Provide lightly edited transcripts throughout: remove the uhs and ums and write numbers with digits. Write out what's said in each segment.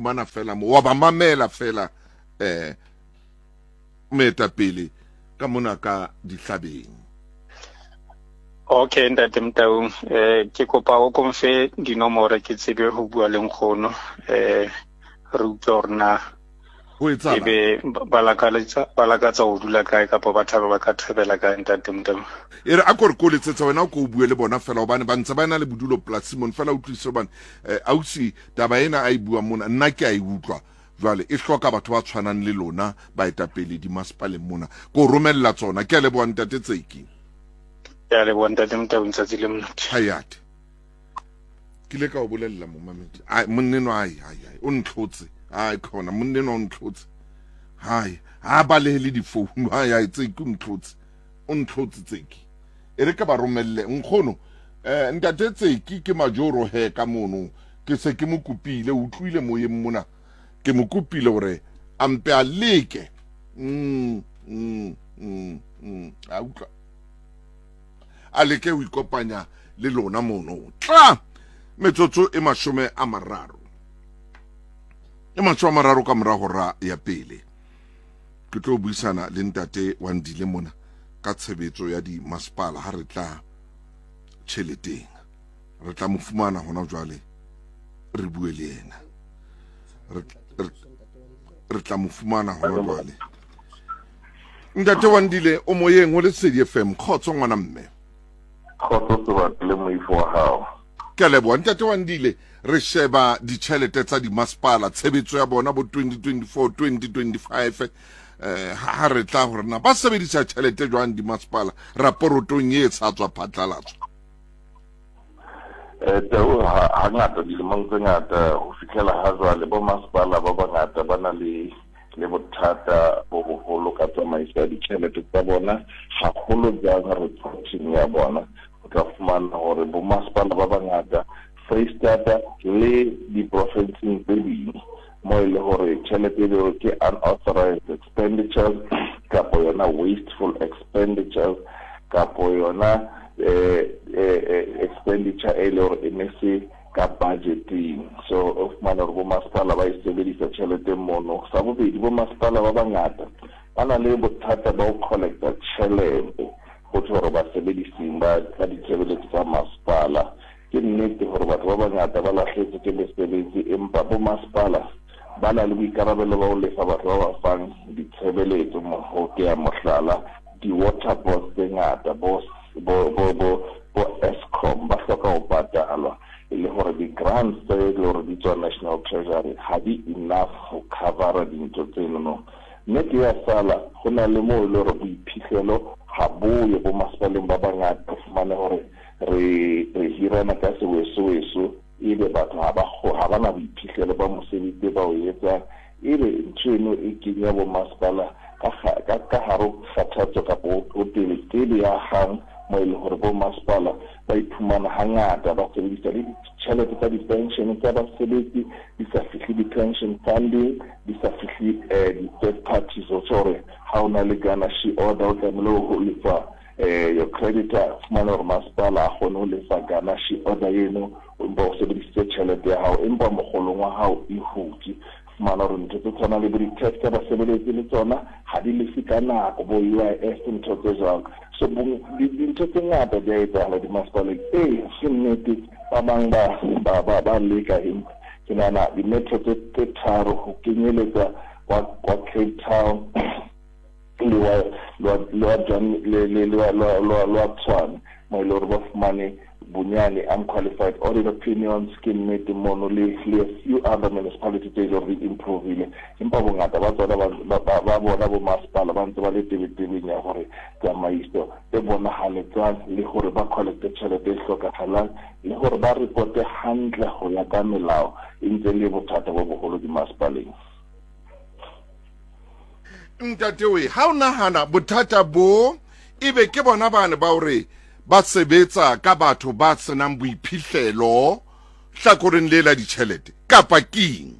iphumana fela mo wa ba mamela fela moetapele ka mona ka dihlabeng. Okay, ntate Mtaung, ke kopa o konfe dinomoro ke tsebe ho bua le nkgono re utlwe hore na ebe ba lakatsa ho dula kae kapa ba ka thabela kae ntate Mtaung. E re a ko re ko letsetsa wena ko bue le bona fela hobane ba ntse ba na le bodulo polasing fela utlwise hobane ausi taba ena a e bua mona nna ke a e utlwa jwale e hloka batho ba tshwanang le lona ba etapele di masepaleng mona ko romella tsona ke a leboha ntate Tseki. Ya le bona ntate Mtaung tsatsi le monate. Hayat ke le ka o bolella mo mamedi ai monneno ai o ntlhotse ai khona monneno o ntlhotse hai ha ba le difounu ai Tseki o ntlhotse Tseki e re ka ba romelle nkgono ntate Tseki ke majoro he ka mono ke se ke mo kopile o tlwile moyeng mona ke mo kopile hore ampe a leke a utlwa a leke ho ikopanya le lona mono tla metsotso e 30 ka mora hora ya pele ke tlo buisana le ntate Wandile mona ka tshebetso ya di masepala ha re tla tšheleteng re tla mo fumana hona jwale re bue le yena re tla mo fumana hona jwale ntate Wandile o moyeng ho le Lesedi FM khotso ngwana mme khotso ba le moifo wa hao ke leboha ntate Wandile re sheba ditšhelete tsa di masepala tshebetso ya bona bo 2024 2025 ha re tla hore na ba sebedisa tšhelete jwang di masepala raporotong e sa tswa phatlalatswa tao ha ngata dilemong tse ngata ho fihlela ha jwale bo masepala ba bangata ba na le bothata bo boholo ka tsamaiso ya ditjhelete tsa bona haholo jang reporting ya bona o tla fumana hore bo masepala ba bangata Freistata le di-profinsing tse ding mo e le hore tjhelete eo ke unauthorized expenditures kapo yona wasteful expenditures kapo yona expenditure e le hore e ne se ka budgeting so of manner bo masepala ba sebedisa tjhelete mono sa bobedi bo masepala ba bangata ba na le bothata ba ho collecta tjhelete go tsore ba sebedising ba ditshebeletso tsa masepala ke nnete hore batho ba bangata ba lahletse ke mesebetsi empa bo masepala ba na le boikarabelo ba ho lefa batho ba ba fang ditshebeletso ho ke ya mohlala di-water boards tse ngata bo Eskom ba hloka ho patalwa e le hore di-grants tse le hore di tswa National Treasury ha di enough ho cover dintho tseno nnete ya sala go na le mo e le hore boiphihlelo ha boye bo masepaleng ba bangata fumane hore re hirana ka seweso ebe batho ha ba na boiphihlelo ba mosebetsi ba o etsang ebe ntho eno e kenya bo masepala ka haro kgathatso kapo o tele ya hang mo e le hore bo masepala ba iphumana hangata ba sebedisa le tjhelete tsa di-pension tsa basebetsi di sa fihle di-pension funding di sa fihle di-third parties o tsore ha o na le garnish order o tlamehile ho lefa your creditor fumana hore masepala a kgone ho lefa garnish order eno empa o sebedisitse tjhelete ya hao empa mogolong wa hao e hutse fumana hore ntho tse tshwana le bo di-tax tsa basebeletsi le tsona ha di lefe ka nako bo UIF ntho tse jwalo so dintho tse ngata di a etsahala dimasepaleng ke nnete ba bang ba leka empa ke nahana di-metro tse tharo ho kenyeletsa wa Cape Town le Tshwane mo e le hore ba fumane bunyane unqualified audit opinions ke nnete mono le few other municipalities tse le hore improvile empa bongata ba tsona ba bona bo masepala ba ntse ba le tebetebeng ya hore tsamaiso e bonahaletsang le hore ba collecte tjhelete e hlokahalang le hore ba reporte hantle ho ya ka melao e ntse le bothata bo boholo dimasepaleng. Ntate we ha o nahana bothata bo ebe ke bona bana ba hore ba sebetsa ka batho ba senang boiphihlelo hlakoreng le la ditjhelete kapa keng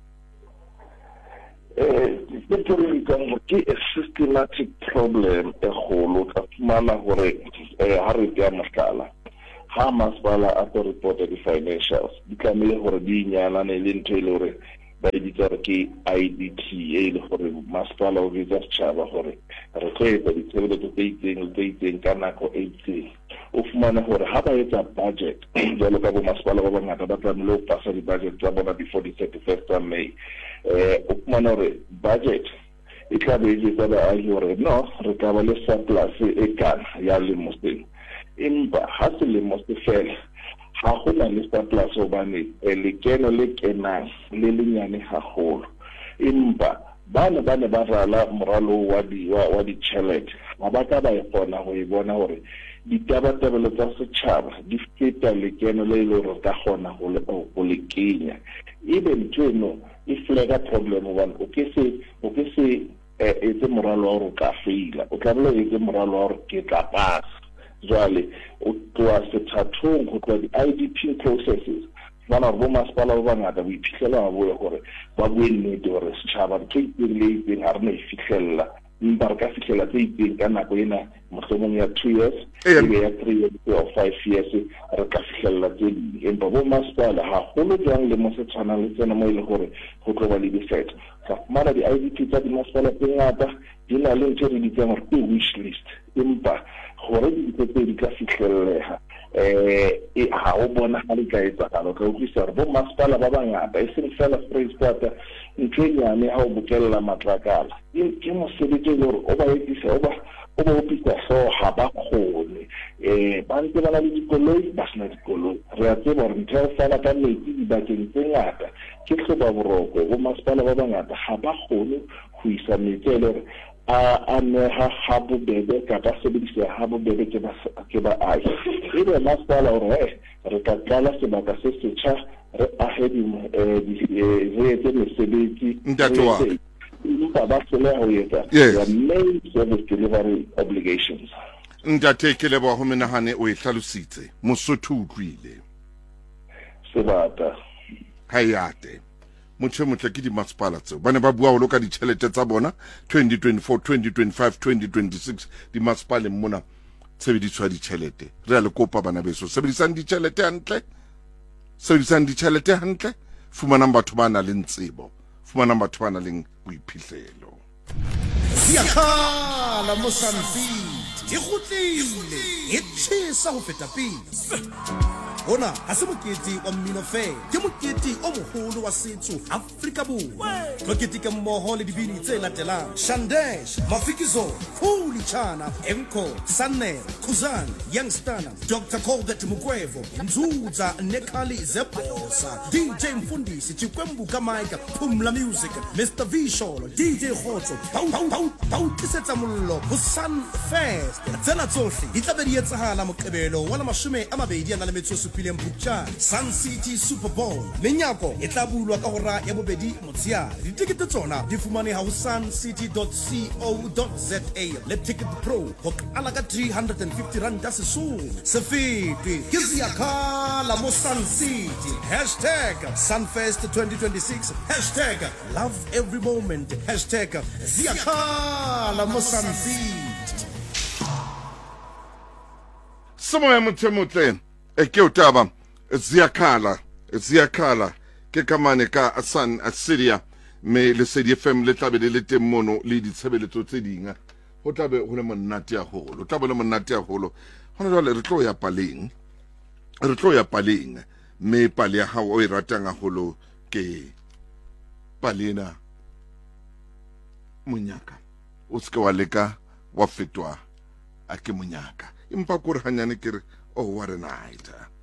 ke a systematic problem e kgolo ka fumana hore ha re tea mohlala ha masepala a to reporta di-financials di tlamehile hore di nyanane le ntho e le hore ba bitsa re ke IDT e le gore masepala o bitsa setšhaba gore re tlo etsa ditshebeletso tse itseng ka nako e itseng. O fumana gore ha ba etsa budget jalo ka bo masepala ba bangata ba tlamehile go pasa di-budget tsa bona before the 31st of May. O fumana gore budget e tla be e jetsa baahi gore no re ka ba le surplus e kana ya lemo seno, empa ha selemo se fela ha go na le surplus hobane lekeno le kenang le lenyane haholo, empa ba ne ba rala moralo wa ditšhelete ga ba ka ba kgona go e bona gore ditabatabelo tsa setšhaba di feta lekeno le le gore ka kgona go le kenya. Ebe ntho eno e flaga problem hobane o ke se etse moralo wa gore ka feila, o tlamehile o etse moralo wa gore ke tla pasa. Jwale o tloa sethathong go tloa di-IDP processes bana bo masepala ba bangata bo iphitlhela ba boe gore ba bue nnete gore setšhaba re tlo itseng le itseng ga re na e fitlhelela, empa re ka fitlhela tse itseng ka nako ena mohlomong ya 2 years ebe ya 3 years or 5 years re ka fitlhelela tse ding. Empa bo masepala gagolo jang le mo se tshwanang le tsena mo e le gore go tlo ba le difeto tla fumana di-IDP tsa dimasepala tse ngata di na le ntho e re ditseng gore ke wish list, empa gore dintho tse di ka fitlhellega ha o bona ga le ka etsagala ka utlwisa gore bo masepala ba bangata e seng fela Freistata ntho e nyane ha o bokelela matlakala ke mosebetsi le gore o ba opisa hlooho ga ba kgone ba ntse ba na le dikoloi ba sena dikoloi. Re a tseba gore ntho ya go fana ka metsi dibakeng tse ngata ke tlhoba boroko, bo masepala ba bangata ga ba kgone go isa metsi e le gore a neha ha bobebe kapa sebedisa ha bobebe ke baahi. Ebe masepala gore re ka qala sebaka se setjha re ahe re etse mesebetsi empa ba hloleha ho etsa their main service delivery obligations. Ntate ke leboha ho menahane o e hlalositse Mosotho utlwile sebata hayate motho motle ke di masepala tseo ba ne ba bua ho loka ditšhelete tsa bona 2024 2025 2026 di masepala mona tshebediso ya ditšhelete. Re a le kopa bana beso sebedisang ditšhelete hantle, fumanang batho ba na le tsebo, fumanang batho ba na le boiphihlelo. Siakhala mo Sunfeed e gotlile e tshisa go feta pele. Bona ha se mokete wa mmino fela, ke mokete o mogolo wa setso Afrika Borwa. Tlo keteka mmoho le dibini tse latelang: Shandesh, Mafikizo, Khuli Chana, Enko, Sanel, Kuzan, Youngstana, Dr. Colbert Mugwevo, Nzuza, Nekali Zeposa, DJ Mfundisi, Chikwembu Kamaika, Pumla Music, Mr. Visholo, DJ Khotso, Pau Kisetsa Mullo, Sun Fest. Tsena tsohle di tla be di etsahala Moqebelo wa 20 Sun City Super Bowl. Menyako e tla bulwa ka hora ya bobedi motsheare. Ditikete tsona di fumaneha ho suncity.co.za le Ticket Pro ho qala ka 350 rand a sesole. Sefete ke Siakhala mo Sun City. #Sunfest 2026 #love every moment #Siakhala mo Sun City. Somoya motle ke utaba Siakhala ke kamane ka Sun Syria me le Sedi FM le tlabe le teng mono le ditshebeletso tse dinga ho tlabe ho le monate ya holo hona jwale re tlo ya paleng me pale ya hao o e ratang haholo ke palena monyaka o se ke wa leka wa fetwa a ke monyaka empa kore hanyane ke re oh what a night